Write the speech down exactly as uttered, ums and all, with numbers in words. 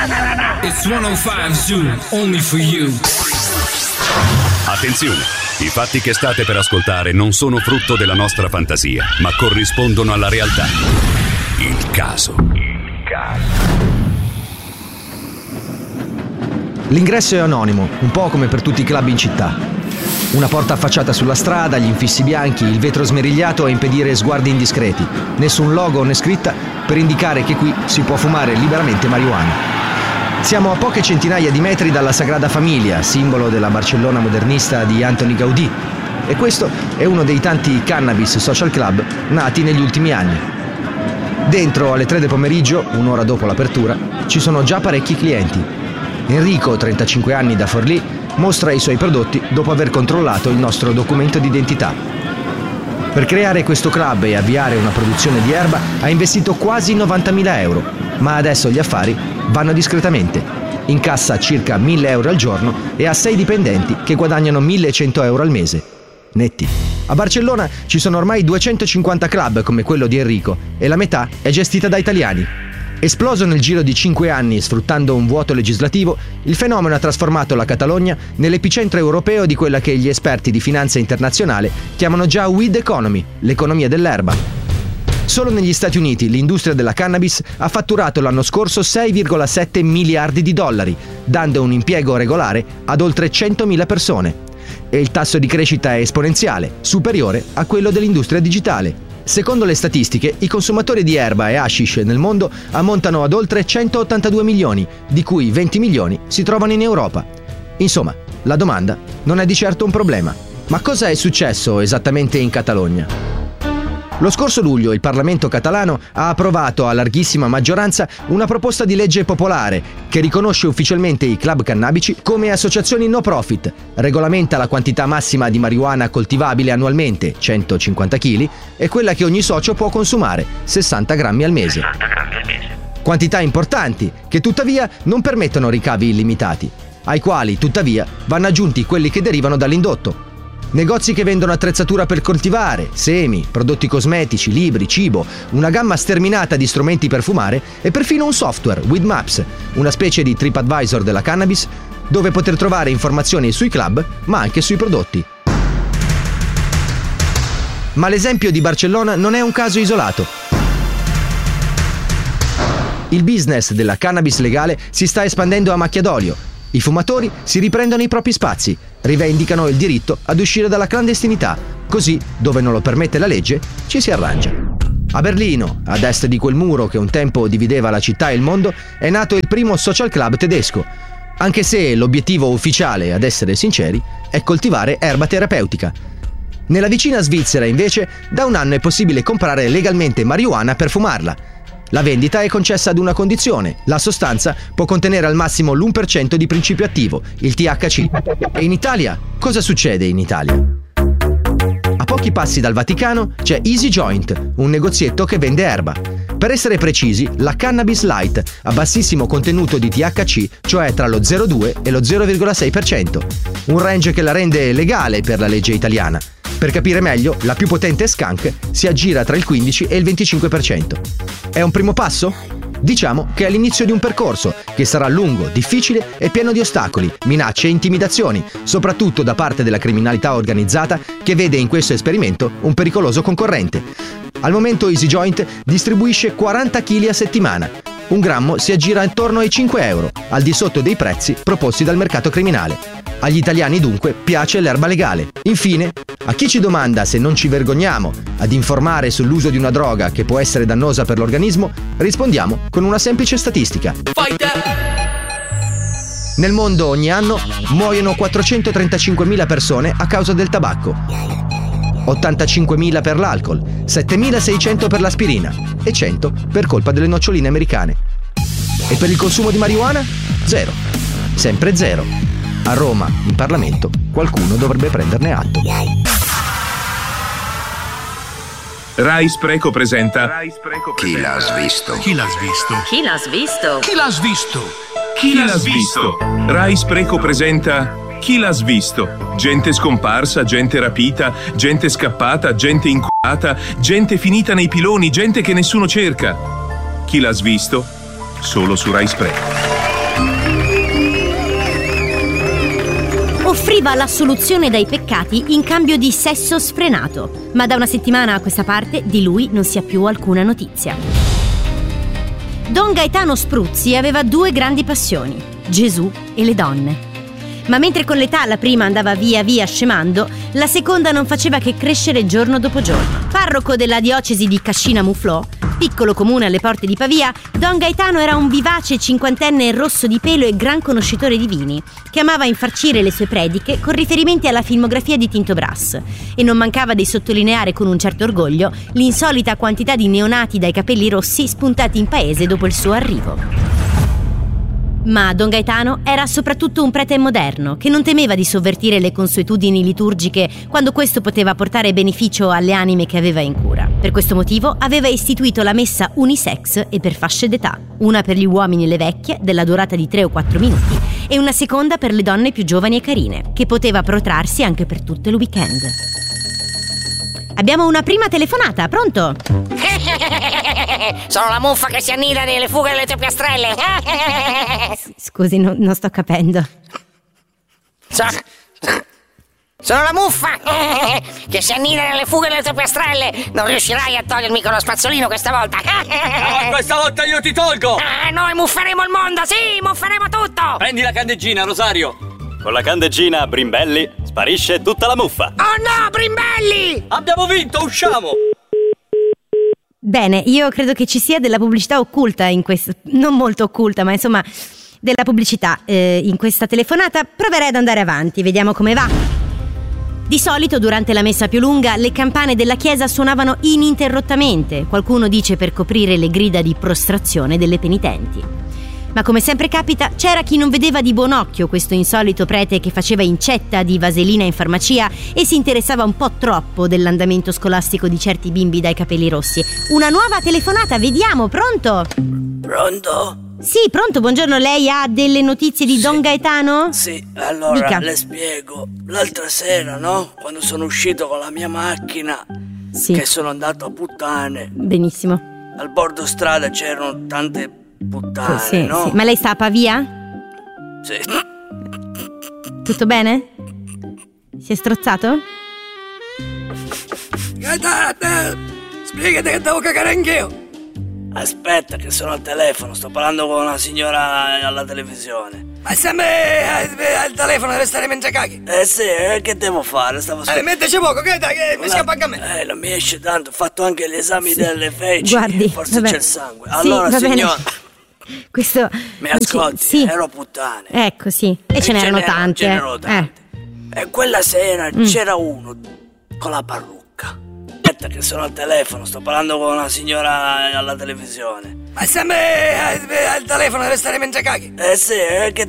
It's centocinque Zoo, only for you. Attenzione, i fatti che state per ascoltare non sono frutto della nostra fantasia, ma corrispondono alla realtà. Il caso. Il caso. L'ingresso è anonimo, un po' come per tutti i club in città. Una porta affacciata sulla strada, gli infissi bianchi, il vetro smerigliato a impedire sguardi indiscreti. Nessun logo né scritta per indicare che qui si può fumare liberamente marijuana. Siamo a poche centinaia di metri dalla Sagrada Familia, simbolo della Barcellona modernista di Antoni Gaudí. E questo è uno dei tanti cannabis social club nati negli ultimi anni. Dentro, alle tre del pomeriggio, un'ora dopo l'apertura, ci sono già parecchi clienti. Enrico, trentacinque anni, da Forlì, mostra i suoi prodotti dopo aver controllato il nostro documento d'identità. Per creare questo club e avviare una produzione di erba ha investito quasi novantamila euro, ma adesso gli affari vanno discretamente. Incassa circa mille euro al giorno e ha sei dipendenti che guadagnano millecento euro al mese. Netti. A Barcellona ci sono ormai duecentocinquanta club come quello di Enrico e la metà è gestita da italiani. Esploso nel giro di cinque anni sfruttando un vuoto legislativo, il fenomeno ha trasformato la Catalogna nell'epicentro europeo di quella che gli esperti di finanza internazionale chiamano già weed economy, l'economia dell'erba. Solo negli Stati Uniti l'industria della cannabis ha fatturato l'anno scorso sei virgola sette miliardi di dollari, dando un impiego regolare ad oltre centomila persone. E il tasso di crescita è esponenziale, superiore a quello dell'industria digitale. Secondo le statistiche, i consumatori di erba e hashish nel mondo ammontano ad oltre centottantadue milioni, di cui venti milioni si trovano in Europa. Insomma, la domanda non è di certo un problema. Ma cosa è successo esattamente in Catalogna? Lo scorso luglio il Parlamento catalano ha approvato a larghissima maggioranza una proposta di legge popolare che riconosce ufficialmente i club cannabici come associazioni no profit, regolamenta la quantità massima di marijuana coltivabile annualmente, centocinquanta chili, e quella che ogni socio può consumare, sessanta grammi al mese. Quantità importanti, che tuttavia non permettono ricavi illimitati, ai quali tuttavia vanno aggiunti quelli che derivano dall'indotto. Negozi che vendono attrezzatura per coltivare, semi, prodotti cosmetici, libri, cibo, una gamma sterminata di strumenti per fumare e perfino un software, Weed Maps, una specie di TripAdvisor della cannabis, dove poter trovare informazioni sui club, ma anche sui prodotti. Ma l'esempio di Barcellona non è un caso isolato. Il business della cannabis legale si sta espandendo a macchia d'olio. I fumatori si riprendono i propri spazi, rivendicano il diritto ad uscire dalla clandestinità, così, dove non lo permette la legge, ci si arrangia. A Berlino, ad est di quel muro che un tempo divideva la città e il mondo, è nato il primo social club tedesco, anche se l'obiettivo ufficiale, ad essere sinceri, è coltivare erba terapeutica. Nella vicina Svizzera, invece, da un anno è possibile comprare legalmente marijuana per fumarla. La vendita è concessa ad una condizione: la sostanza può contenere al massimo l'uno per cento di principio attivo, il T H C. E in Italia? Cosa succede in Italia? A pochi passi dal Vaticano c'è Easy Joint, un negozietto che vende erba. Per essere precisi, la Cannabis Light, a bassissimo contenuto di T H C, cioè tra lo zero virgola due e lo zero virgola sei per cento. Un range che la rende legale per la legge italiana. Per capire meglio, la più potente skunk si aggira tra il quindici e il venticinque per cento. È un primo passo? Diciamo che è l'inizio di un percorso che sarà lungo, difficile e pieno di ostacoli, minacce e intimidazioni, soprattutto da parte della criminalità organizzata che vede in questo esperimento un pericoloso concorrente. Al momento Easy Joint distribuisce quaranta chili a settimana. Un grammo si aggira intorno ai cinque euro, al di sotto dei prezzi proposti dal mercato criminale. Agli italiani dunque piace l'erba legale. Infine, a chi ci domanda se non ci vergogniamo ad informare sull'uso di una droga che può essere dannosa per l'organismo, rispondiamo con una semplice statistica. Nel mondo ogni anno muoiono quattrocentotrentacinquemila persone a causa del tabacco, ottantacinquemila per l'alcol, settemilaseicento per l'aspirina e cento per colpa delle noccioline americane. E per il consumo di marijuana? Zero. Sempre zero. A Roma, in Parlamento, qualcuno dovrebbe prenderne atto. Rai Spreco presenta Chi l'ha svisto? Chi l'ha svisto? Chi l'ha svisto? Chi l'ha svisto? Chi l'ha svisto? Rai Spreco presenta Chi l'ha svisto? Gente scomparsa, gente rapita, gente scappata, gente inculata, gente finita nei piloni, gente che nessuno cerca. Chi l'ha svisto? Solo su Rai Spreco. offriva l'assoluzione dai peccati in cambio di sesso sfrenato, ma da una settimana a questa parte di lui non si ha più alcuna notizia. Don Gaetano Spruzzi aveva due grandi passioni: Gesù e le donne. Ma mentre con l'età la prima andava via via scemando, la seconda non faceva che crescere giorno dopo giorno. Parroco della diocesi di Cascina Muflò, piccolo comune alle porte di Pavia, Don Gaetano era un vivace cinquantenne rosso di pelo e gran conoscitore di vini, che amava infarcire le sue prediche con riferimenti alla filmografia di Tinto Brass, e non mancava di sottolineare con un certo orgoglio l'insolita quantità di neonati dai capelli rossi spuntati in paese dopo il suo arrivo. Ma Don Gaetano era soprattutto un prete moderno che non temeva di sovvertire le consuetudini liturgiche quando questo poteva portare beneficio alle anime che aveva in cura. Per questo motivo aveva istituito la messa unisex e per fasce d'età, una per gli uomini e le vecchie della durata di tre o quattro minuti e una seconda per le donne più giovani e carine, che poteva protrarsi anche per tutto il weekend. Abbiamo una prima telefonata, pronto? Sono la muffa che si annida nelle fughe delle tue piastrelle. Scusi, no, non sto capendo. So, sono la muffa che si annida nelle fughe delle tue piastrelle. Non riuscirai a togliermi con lo spazzolino questa volta. Ah, questa volta io ti tolgo. Ah, noi mufferemo il mondo, sì, mufferemo tutto. Prendi la candeggina, Rosario. Con la candeggina Brimbelli sparisce tutta la muffa. Oh no, Brimbelli! Abbiamo vinto, usciamo! Bene, io credo che ci sia della pubblicità occulta in questo, non molto occulta, ma insomma della pubblicità eh, in questa telefonata. Proverei ad andare avanti, vediamo come va. Di solito durante la messa più lunga le campane della chiesa suonavano ininterrottamente, qualcuno dice per coprire le grida di prostrazione delle penitenti. Ma come sempre capita, c'era chi non vedeva di buon occhio questo insolito prete che faceva incetta di vaselina in farmacia e si interessava un po' troppo dell'andamento scolastico di certi bimbi dai capelli rossi. Una nuova telefonata, vediamo, pronto? Pronto? Sì, pronto, buongiorno, lei ha delle notizie di sì. Don Gaetano? Sì, allora Dica. Le spiego. L'altra sera, no? Quando sono uscito con la mia macchina, Sì. che sono andato a puttane. Benissimo. Al bordo strada c'erano tante puttane, Sì, no? sì. Ma lei sta a Pavia? Sì. Tutto bene? Si è strozzato? Gaetano, spiegati che devo cagare anch'io. Aspetta che sono al telefono, sto parlando con una signora alla televisione. Ma sempre al telefono deve stare mentre caghi. Eh sì, eh, che devo fare? Stavo Eh, metteci poco, che dai, che mi scappa anche a me. Eh, non mi esce tanto, ho fatto anche gli esami sì. delle feci. Guardi, forse vabbè. c'è il sangue. Allora, sì, signora, questo mi ascolti? Sì. Ero puttane. Ecco, sì. E, e ce n'erano tante. Ce n'erano tante. Eh. E quella sera Mm. c'era uno con la parrucca. Aspetta che sono al telefono, sto parlando con una signora alla televisione. Ma sempre al telefono deve stare mentre caghi. Eh sì, eh, che